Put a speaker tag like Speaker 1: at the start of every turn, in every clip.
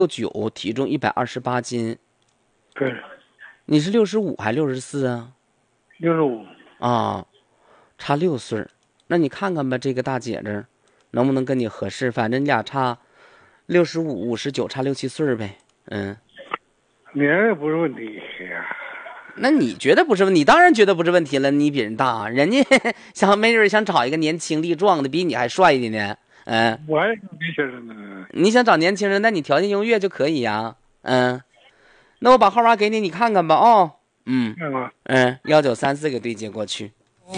Speaker 1: 69，体重128斤。
Speaker 2: 对。
Speaker 1: 你是65还64啊
Speaker 2: ？65。
Speaker 1: 啊，差6岁。那你看看吧，这个大姐这能不能跟你合适？反正你俩差65、59，差6、7岁呗。
Speaker 2: 年龄不是问题呀。
Speaker 1: 那你觉得不是？你当然觉得不是问题了。你比人大，人家没准想找一个年轻力壮的，比你还帅的呢。
Speaker 2: 我还年轻人呢。
Speaker 1: 你想找年轻人，那你条件优越就可以呀。那我把号码给你，你看看吧。1934给对接过去。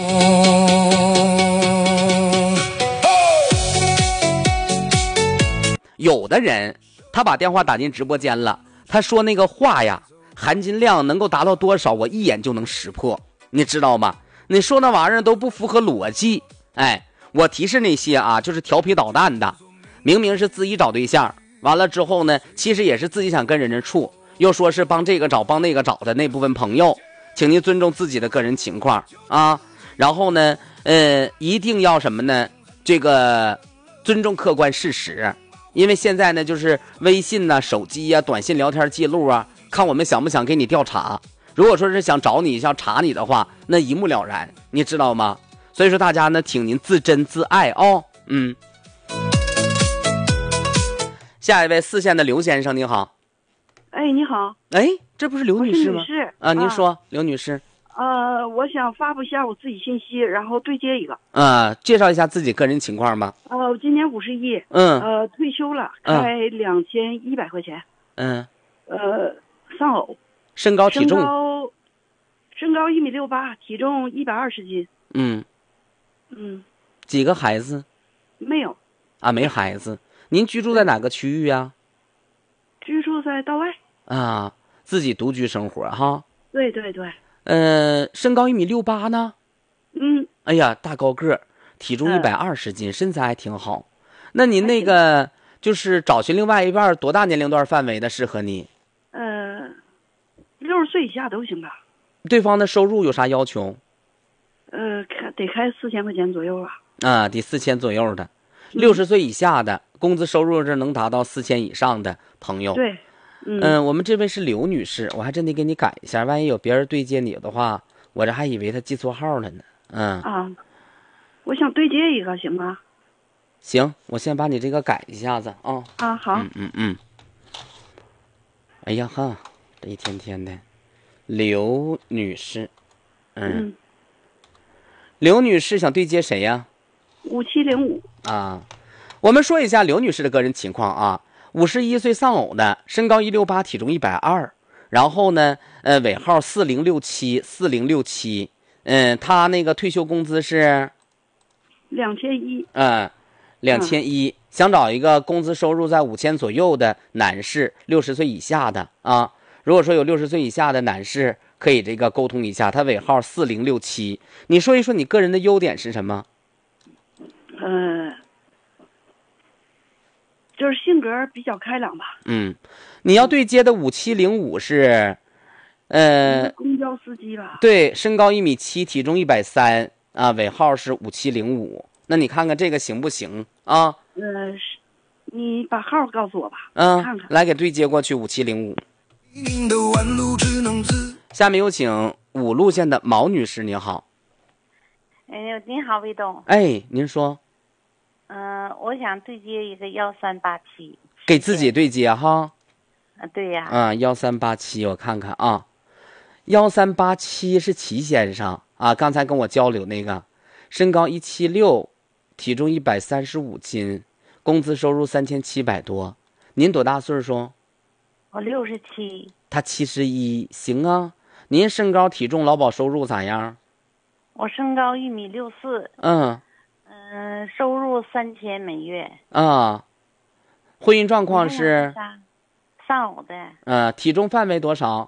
Speaker 1: 有的人他把电话打进直播间了，他说那个话呀，含金量能够达到多少，我一眼就能识破，你知道吗？你说那玩意儿都不符合逻辑。我提示那些啊，就是调皮捣蛋的，明明是自己找对象，完了之后呢，其实也是自己想跟人家处，又说是帮这个找帮那个找的那部分朋友，请您尊重自己的个人情况啊。然后呢，一定要什么呢？这个尊重客观事实。因为现在呢，就是微信啊、手机啊、短信聊天记录啊，看我们想不想给你调查。如果说是想找你、想查你的话，那一目了然，你知道吗？所以说大家呢，请您自珍自爱哦。下一位4线的刘先生，你好。
Speaker 3: 你好。
Speaker 1: 这不是刘女士吗？
Speaker 3: 我是女士
Speaker 1: 您说，刘女士。
Speaker 3: 我想发布一下我自己信息，然后对接一个。
Speaker 1: 介绍一下自己个人情况吧。
Speaker 3: 我今年51。退休了，开2100块钱。丧偶。
Speaker 1: 身高体重？
Speaker 3: 身高1.68米，体重120斤。
Speaker 1: 几个孩子？
Speaker 3: 没有。
Speaker 1: 没孩子。您居住在哪个区域呀？
Speaker 3: 居住在道外。
Speaker 1: 自己独居生活哈。
Speaker 3: 对对对。
Speaker 1: 身高1.68米呢？哎呀，大高个儿，体重120斤，身材还挺好。那您那个就是找寻另外一半多大年龄段范围的适合你
Speaker 3: ？60岁以下都行吧。
Speaker 1: 对方的收入有啥要求？
Speaker 3: 得开4000块钱左右吧。
Speaker 1: 得4000左右的。60岁以下的，工资收入是能达到4000以上的朋友。
Speaker 3: 对。
Speaker 1: 我们这位是刘女士，我还真得给你改一下，万一有别人对接你的话，我这还以为他记错号了呢。
Speaker 3: 我想对接一个，行吗？
Speaker 1: 行，我先把你这个改一下子啊。
Speaker 3: 好。
Speaker 1: 哎呀哈，这一天天的，刘女士。刘女士想对接谁呀
Speaker 3: ？5705。
Speaker 1: 我们说一下刘女士的个人情况啊。51岁丧偶的，身高168，体重120，然后呢，尾号4067，4067。她那个退休工资是
Speaker 3: 2100。
Speaker 1: 2100。想找一个工资收入在5000左右的男士，60岁以下的啊。如果说有60岁以下的男士，可以这个沟通一下。他尾号4067。你说一说你个人的优点是什么？
Speaker 3: 就是性格比较开朗吧。
Speaker 1: 你要对接的5705是，
Speaker 3: 公交司机吧。
Speaker 1: 对，身高1.7米，体重130尾号是5705。那你看看这个行不行啊？
Speaker 3: 你把号告诉我吧。看看。
Speaker 1: 来给对接过去5705。下面有请5路线的毛女士，你好。
Speaker 4: 你好，魏东。
Speaker 1: 您说。
Speaker 4: 我想对接一个1387。
Speaker 1: 给自己对接哈。
Speaker 4: 对呀。
Speaker 1: 1387，我看看啊。1387是齐先生刚才跟我交流那个，身高176，体重135斤，工资收入3700多。您多大岁数？
Speaker 4: 我67。
Speaker 1: 他71，行啊。您身高体重劳保收入咋样？
Speaker 4: 我身高1.64米。收入3000每月。
Speaker 1: 婚姻状况是
Speaker 4: 丧偶的。
Speaker 1: 体重范围多少？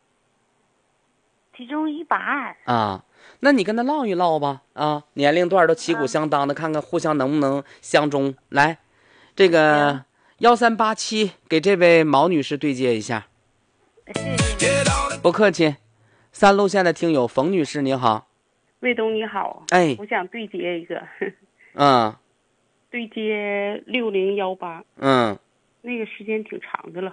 Speaker 4: 体重120。
Speaker 1: 那你跟他唠一唠吧年龄段都旗鼓相当的，看看互相能不能相中。来，这个1387给这位毛女士对接一下。
Speaker 4: 谢谢。
Speaker 1: 不客气。3路线的听友冯女士，你好。
Speaker 5: 魏东你好。我想对接一个。对接6018。 那个时间挺长的了。